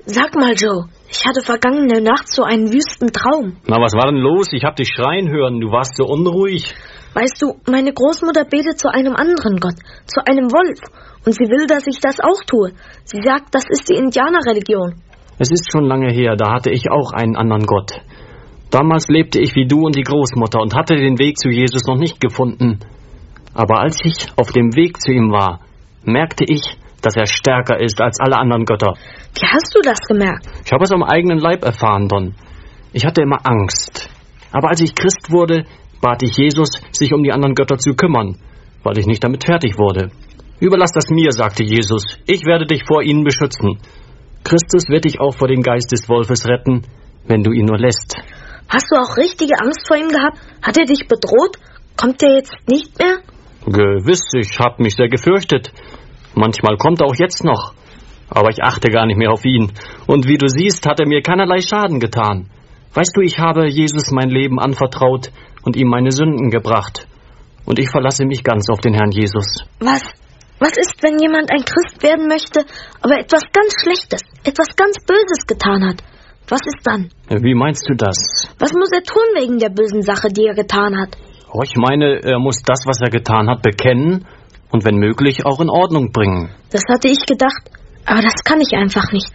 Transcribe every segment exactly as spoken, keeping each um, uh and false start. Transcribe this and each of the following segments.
Sag mal, Joe, ich hatte vergangene Nacht so einen wüsten Traum. Na, was war denn los? Ich hab dich schreien hören. Du warst so unruhig. Weißt du, meine Großmutter betet zu einem anderen Gott, zu einem Wolf. Und sie will, dass ich das auch tue. Sie sagt, das ist die Indianerreligion. Es ist schon lange her, da hatte ich auch einen anderen Gott. Damals lebte ich wie du und die Großmutter und hatte den Weg zu Jesus noch nicht gefunden. Aber als ich auf dem Weg zu ihm war, merkte ich, dass er stärker ist als alle anderen Götter. Wie hast du das gemerkt? Ich habe es am eigenen Leib erfahren, Don. Ich hatte immer Angst. Aber als ich Christ wurde, bat ich Jesus, sich um die anderen Götter zu kümmern, weil ich nicht damit fertig wurde. Überlass das mir, sagte Jesus. Ich werde dich vor ihnen beschützen. Christus wird dich auch vor dem Geist des Wolfes retten, wenn du ihn nur lässt. Hast du auch richtige Angst vor ihm gehabt? Hat er dich bedroht? Kommt er jetzt nicht mehr? Gewiss, ich habe mich sehr gefürchtet. Manchmal kommt er auch jetzt noch. Aber ich achte gar nicht mehr auf ihn. Und wie du siehst, hat er mir keinerlei Schaden getan. Weißt du, ich habe Jesus mein Leben anvertraut und ihm meine Sünden gebracht. Und ich verlasse mich ganz auf den Herrn Jesus. Was? Was ist, wenn jemand ein Christ werden möchte, aber etwas ganz Schlechtes, etwas ganz Böses getan hat? Was ist dann? Wie meinst du das? Was muss er tun wegen der bösen Sache, die er getan hat? Oh, ich meine, er muss das, was er getan hat, bekennen und wenn möglich auch in Ordnung bringen. Das hatte ich gedacht, aber das kann ich einfach nicht.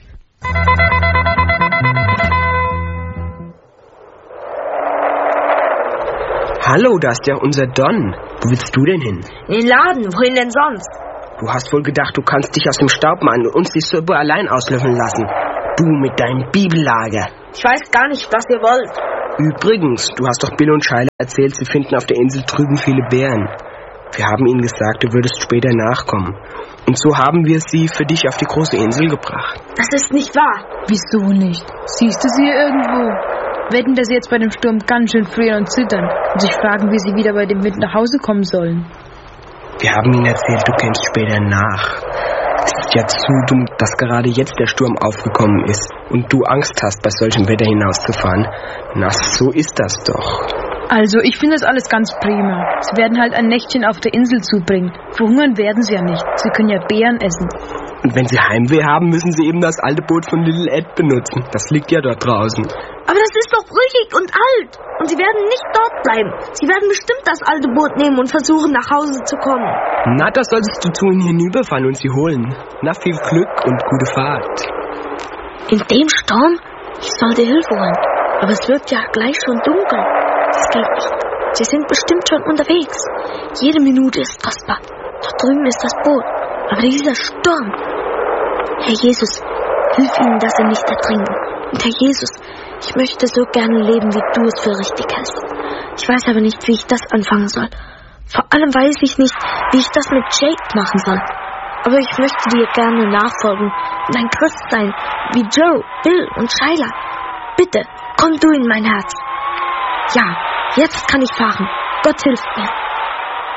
Hallo, da ist ja unser Don. Wo willst du denn hin? In den Laden, wohin denn sonst? Du hast wohl gedacht, du kannst dich aus dem Staub machen und uns die Suppe allein auslöffeln lassen. Du mit deinem Bibellager. Ich weiß gar nicht, was ihr wollt. Übrigens, du hast doch Bill und Schuyler erzählt, sie finden auf der Insel drüben viele Bären. Wir haben ihnen gesagt, du würdest später nachkommen. Und so haben wir sie für dich auf die große Insel gebracht. Das ist nicht wahr. Wieso nicht? Siehst du sie irgendwo? Wetten, dass sie jetzt bei dem Sturm ganz schön frieren und zittern und sich fragen, wie sie wieder bei dem Wind nach Hause kommen sollen. Wir haben ihnen erzählt, du kämst später nach. Es ist ja zu dumm, dass gerade jetzt der Sturm aufgekommen ist und du Angst hast, bei solchem Wetter hinauszufahren. Na, so ist das doch. Also, ich finde das alles ganz prima. Sie werden halt ein Nächtchen auf der Insel zubringen. Verhungern werden sie ja nicht. Sie können ja Beeren essen. Und wenn sie Heimweh haben, müssen sie eben das alte Boot von Little Ed benutzen. Das liegt ja dort draußen. Aber das ist doch brüchig und alt. Und sie werden nicht dort bleiben. Sie werden bestimmt das alte Boot nehmen und versuchen, nach Hause zu kommen. Na, das solltest du zu ihnen hinüberfahren und sie holen. Na, viel Glück und gute Fahrt. In dem Sturm? Ich sollte Hilfe holen. Aber es wird ja gleich schon dunkel. Das geht nicht. Sie sind bestimmt schon unterwegs. Jede Minute ist kostbar. Dort drüben ist das Boot. Aber dieser Sturm... Herr Jesus, hilf ihnen, dass sie nicht ertrinken. Und Herr Jesus, ich möchte so gerne leben, wie du es für richtig hältst. Ich weiß aber nicht, wie ich das anfangen soll. Vor allem weiß ich nicht, wie ich das mit Jake machen soll. Aber ich möchte dir gerne nachfolgen und ein Christ sein, wie Joe, Bill und Schuyler. Bitte, komm du in mein Herz. Ja, jetzt kann ich fahren. Gott hilft mir.